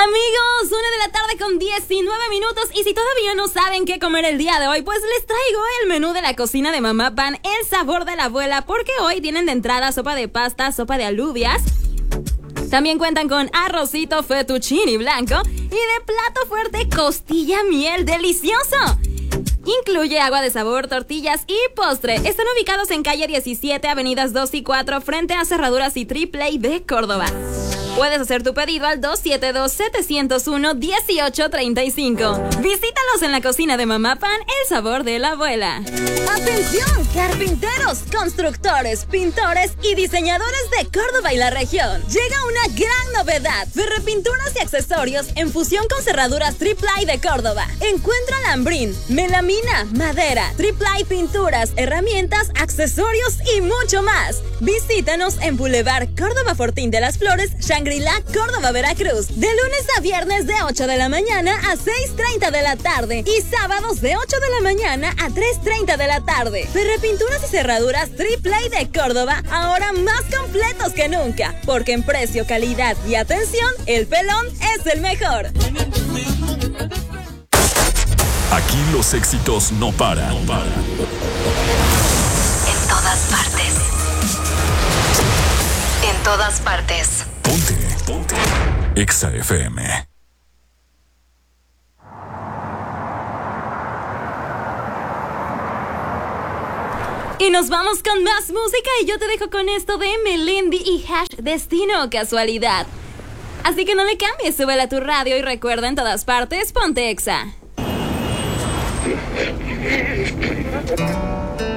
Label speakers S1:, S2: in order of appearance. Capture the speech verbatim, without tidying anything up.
S1: Amigos, una de la tarde con diecinueve minutos. Y si todavía no saben qué comer el día de hoy, pues les traigo el menú de la cocina de Mamá Pan, el sabor de la abuela. Porque hoy tienen de entrada sopa de pasta, sopa de alubias. También cuentan con arrocito fettuccine blanco. Y de plato fuerte, costilla miel delicioso. Incluye agua de sabor, tortillas y postre. Están ubicados en calle diecisiete, avenidas dos y cuatro, frente a Cerraduras y Triple A de Córdoba. Puedes hacer tu pedido al dos siete dos, siete cero uno, uno ocho tres cinco. Visítalos en la cocina de Mamá Pan, el sabor de la abuela. ¡Atención! Carpinteros, constructores, pintores y diseñadores de Córdoba y la región. Llega una gran novedad. Ferrepinturas y accesorios en fusión con Cerraduras Triple A de Córdoba. Encuentra lambrín, melamina, madera, Triple A pinturas, herramientas, accesorios y mucho más. Visítanos en Boulevard Córdoba Fortín de las Flores, Shangri-La, Córdoba, Veracruz. De lunes a viernes de ocho de la mañana a seis treinta de la tarde. Y sábados de ocho de la mañana a tres treinta de la tarde. Ferrepinturas y cerraduras Triple A de Córdoba, ahora más completos que nunca. Porque en precio, calidad y atención, el pelón es el mejor.
S2: Aquí los éxitos no paran. No paran.
S3: En todas partes. En todas partes.
S2: Ponte, ponte. Exa F M.
S1: Y nos vamos con más música y yo te dejo con esto de Melendi y Hash, Destino o Casualidad. Así que no le cambies, súbela a tu radio y recuerda, en todas partes, ponte Exa.